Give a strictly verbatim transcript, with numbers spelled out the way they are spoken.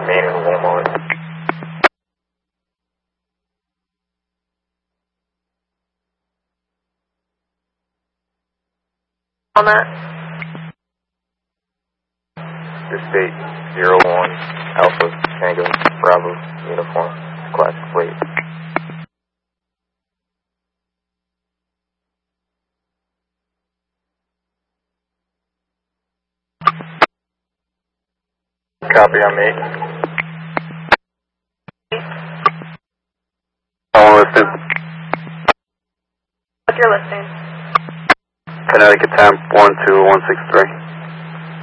Meaning one moment. On that. This date zero one Alpha Tango Bravo uniform class plate. Copy on me. All listed. What's your listing? Connecticut temp one two one six three.